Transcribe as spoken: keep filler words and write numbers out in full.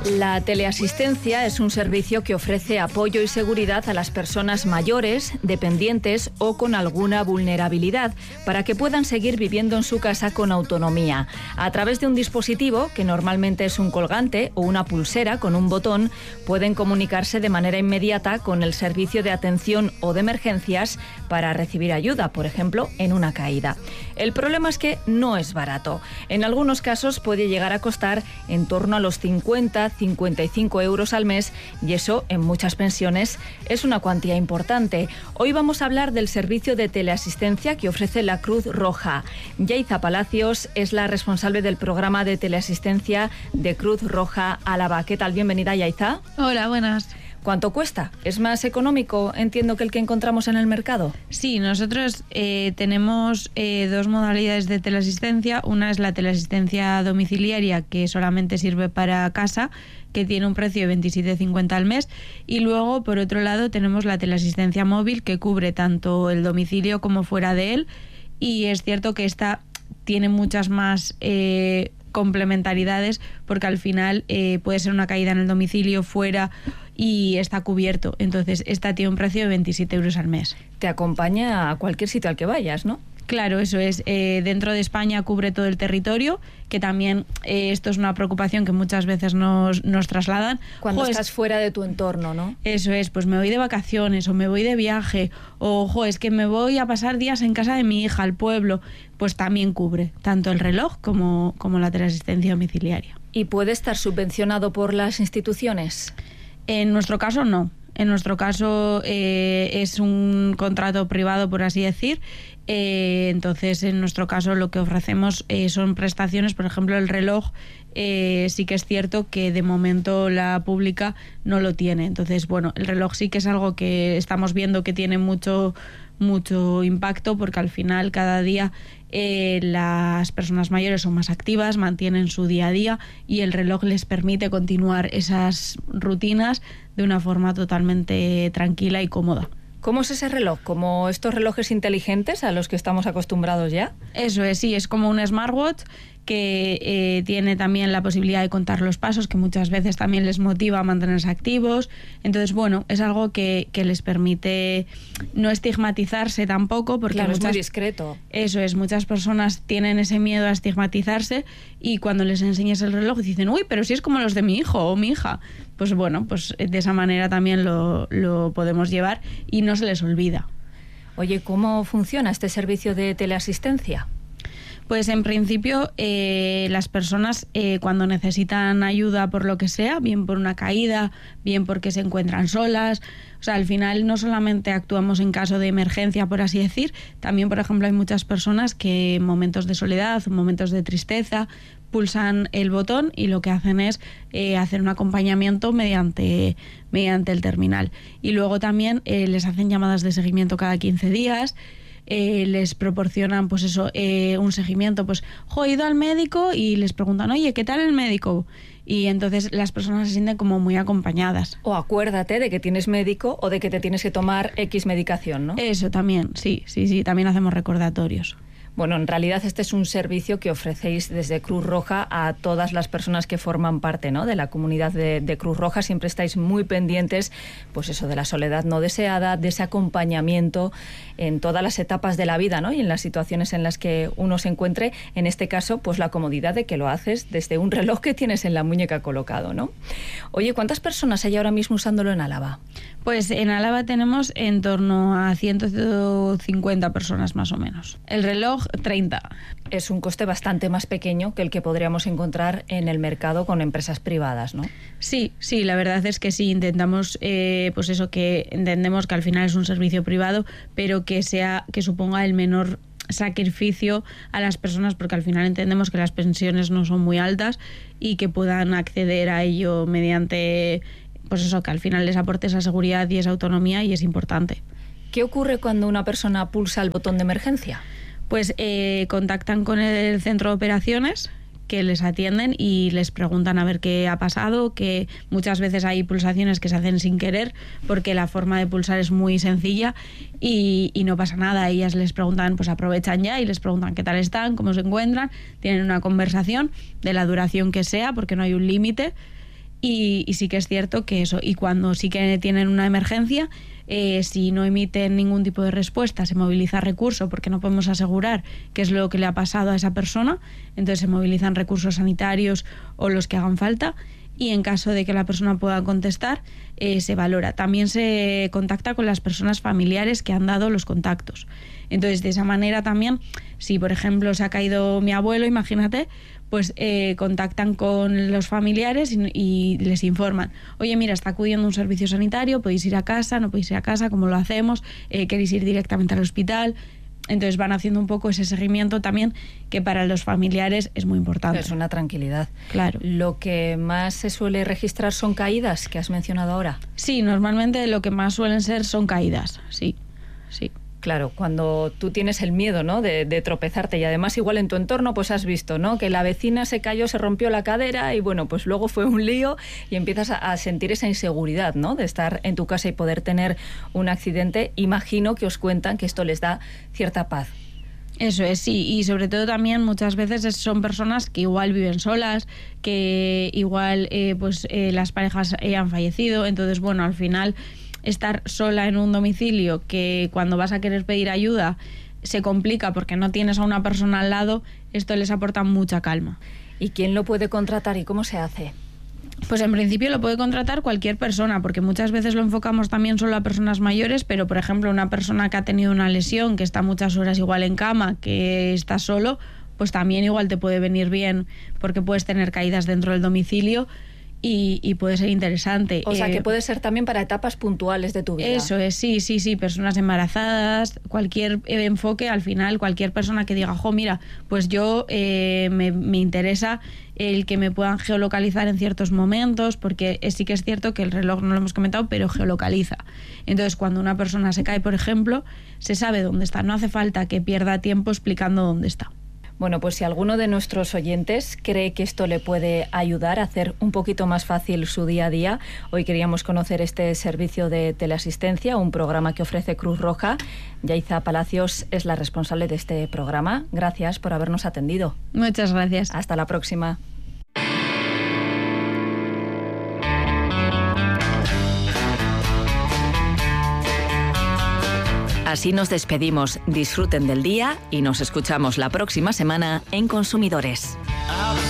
La teleasistencia es un servicio que ofrece apoyo y seguridad a las personas mayores, dependientes o con alguna vulnerabilidad para que puedan seguir viviendo en su casa con autonomía. A través de un dispositivo, que normalmente es un colgante o una pulsera con un botón, pueden comunicarse de manera inmediata con el servicio de atención o de emergencias para recibir ayuda, por ejemplo, en una caída. El problema es que no es barato. En algunos casos puede llegar a costar en torno a los cincuenta, cincuenta y cinco euros al mes, y eso en muchas pensiones es una cuantía importante. Hoy vamos a hablar del servicio de teleasistencia que ofrece la Cruz Roja. Yaiza Palacios es la responsable del programa de teleasistencia de Cruz Roja Álava. ¿Qué tal? Bienvenida, Yaiza. Hola, buenas. ¿Cuánto cuesta? ¿Es más económico, entiendo, que el que encontramos en el mercado? Sí, nosotros eh, tenemos eh, dos modalidades de teleasistencia. Una es la teleasistencia domiciliaria, que solamente sirve para casa, que tiene un precio de veintisiete cincuenta al mes. Y luego, por otro lado, tenemos la teleasistencia móvil, que cubre tanto el domicilio como fuera de él. Y es cierto que esta tiene muchas más Eh, complementariedades, porque al final eh, puede ser una caída en el domicilio, fuera, y está cubierto. Entonces esta tiene un precio de veintisiete euros al mes. Te acompaña a cualquier sitio al que vayas, ¿no? Claro, eso es. Eh, dentro de España cubre todo el territorio, que también eh, esto es una preocupación que muchas veces nos, nos trasladan. Cuando jo, estás es, fuera de tu entorno, ¿no? Eso es, pues me voy de vacaciones o me voy de viaje, o jo, es que me voy a pasar días en casa de mi hija, al pueblo, pues también cubre tanto el reloj como, como la teleasistencia domiciliaria. ¿Y puede estar subvencionado por las instituciones? En nuestro caso no. En nuestro caso eh, es un contrato privado, por así decir. Eh, entonces, en nuestro caso lo que ofrecemos eh, son prestaciones. Por ejemplo, el reloj eh, sí que es cierto que de momento la pública no lo tiene. Entonces, bueno, el reloj sí que es algo que estamos viendo que tiene mucho, mucho impacto, porque al final cada día eh, las personas mayores son más activas, mantienen su día a día, y el reloj les permite continuar esas rutinas de una forma totalmente tranquila y cómoda. ¿Cómo es ese reloj? ¿Como estos relojes inteligentes a los que estamos acostumbrados ya? Eso es, sí, es como un smartwatch que eh, tiene también la posibilidad de contar los pasos, que muchas veces también les motiva a mantenerse activos. Entonces, bueno, es algo que, que les permite no estigmatizarse tampoco, porque claro, muchas, es muy discreto. Eso es, muchas personas tienen ese miedo a estigmatizarse, y cuando les enseñas el reloj dicen, uy, pero si es como los de mi hijo o mi hija. Pues bueno, pues de esa manera también lo, lo podemos llevar y no se les olvida. Oye, ¿cómo funciona este servicio de teleasistencia? Pues en principio eh, las personas eh, cuando necesitan ayuda por lo que sea, bien por una caída, bien porque se encuentran solas, o sea, al final no solamente actuamos en caso de emergencia, por así decir, también, por ejemplo, hay muchas personas que en momentos de soledad, en momentos de tristeza, pulsan el botón y lo que hacen es eh, hacer un acompañamiento mediante, mediante el terminal. Y luego también eh, les hacen llamadas de seguimiento cada quince días, Eh, les proporcionan pues eso eh, un seguimiento, pues jo, he ido al médico, y les preguntan, oye, ¿qué tal el médico? Y entonces las personas se sienten como muy acompañadas. O acuérdate de que tienes médico o de que te tienes que tomar X medicación, ¿no? Eso también, sí, sí, sí, también hacemos recordatorios. Bueno, en realidad este es un servicio que ofrecéis desde Cruz Roja a todas las personas que forman parte, ¿no?, de la comunidad de, de Cruz Roja. Siempre estáis muy pendientes, pues eso, de la soledad no deseada, de ese acompañamiento en todas las etapas de la vida, ¿no?, y en las situaciones en las que uno se encuentre. En este caso, pues la comodidad de que lo haces desde un reloj que tienes en la muñeca colocado, ¿no? Oye, ¿cuántas personas hay ahora mismo usándolo en Álava? Pues en Álava tenemos en torno a ciento cincuenta personas más o menos. El reloj, treinta. Es un coste bastante más pequeño que el que podríamos encontrar en el mercado con empresas privadas, ¿no? Sí, sí, la verdad es que sí, intentamos, eh, pues eso, que entendemos que al final es un servicio privado, pero que sea, que suponga el menor sacrificio a las personas, porque al final entendemos que las pensiones no son muy altas y que puedan acceder a ello mediante, pues eso, que al final les aporte esa seguridad y esa autonomía, y es importante. ¿Qué ocurre cuando una persona pulsa el botón de emergencia? Pues eh, contactan con el centro de operaciones, que les atienden y les preguntan a ver qué ha pasado, que muchas veces hay pulsaciones que se hacen sin querer porque la forma de pulsar es muy sencilla y, y no pasa nada. Ellas les preguntan, pues aprovechan ya y les preguntan qué tal están, cómo se encuentran, tienen una conversación de la duración que sea porque no hay un límite Y, y sí que es cierto que eso, y cuando sí que tienen una emergencia, eh, si no emiten ningún tipo de respuesta, se moviliza recurso porque no podemos asegurar qué es lo que le ha pasado a esa persona, entonces se movilizan recursos sanitarios o los que hagan falta, y en caso de que la persona pueda contestar, eh, se valora. También se contacta con las personas familiares que han dado los contactos. Entonces, de esa manera también, si por ejemplo se ha caído mi abuelo, imagínate, pues eh, contactan con los familiares y, y les informan, oye, mira, está acudiendo un servicio sanitario, podéis ir a casa, no podéis ir a casa, ¿cómo lo hacemos? Eh, ¿Queréis ir directamente al hospital? Entonces van haciendo un poco ese seguimiento también, que para los familiares es muy importante. Es una tranquilidad. Claro. ¿Lo que más se suele registrar son caídas, que has mencionado ahora? Sí, normalmente lo que más suelen ser son caídas, sí, sí. Claro, cuando tú tienes el miedo, ¿no?, de, de tropezarte, y además igual en tu entorno pues has visto, ¿no?, que la vecina se cayó, se rompió la cadera y bueno, pues luego fue un lío y empiezas a, a sentir esa inseguridad, ¿no?, de estar en tu casa y poder tener un accidente. Imagino que os cuentan que esto les da cierta paz. Eso es, sí, y sobre todo también muchas veces son personas que igual viven solas, que igual eh, pues eh, las parejas eh, han fallecido, entonces bueno, al final estar sola en un domicilio que cuando vas a querer pedir ayuda se complica porque no tienes a una persona al lado, esto les aporta mucha calma. ¿Y quién lo puede contratar y cómo se hace? Pues en principio lo puede contratar cualquier persona, porque muchas veces lo enfocamos también solo a personas mayores, pero por ejemplo una persona que ha tenido una lesión, que está muchas horas igual en cama, que está solo, pues también igual te puede venir bien porque puedes tener caídas dentro del domicilio. Y, y puede ser interesante. O sea, eh, que puede ser también para etapas puntuales de tu vida. Eso es, sí, sí, sí, personas embarazadas, cualquier enfoque, al final, cualquier persona que diga, jo, mira, pues yo eh, me, me interesa el que me puedan geolocalizar en ciertos momentos, porque sí que es cierto que el reloj, no lo hemos comentado, pero geolocaliza. Entonces, cuando una persona se cae, por ejemplo, se sabe dónde está, no hace falta que pierda tiempo explicando dónde está. Bueno, pues si alguno de nuestros oyentes cree que esto le puede ayudar a hacer un poquito más fácil su día a día, hoy queríamos conocer este servicio de teleasistencia, un programa que ofrece Cruz Roja. Yaiza Palacios es la responsable de este programa. Gracias por habernos atendido. Muchas gracias. Hasta la próxima. Así nos despedimos. Disfruten del día y nos escuchamos la próxima semana en Consumidores.